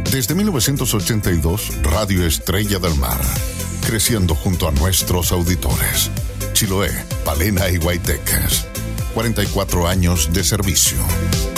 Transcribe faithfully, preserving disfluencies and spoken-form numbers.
Desde mil novecientos ochenta y dos, Radio Estrella del Mar, creciendo junto a nuestros auditores. Chiloé, Palena y Guayteques. cuarenta y cuatro años de servicio.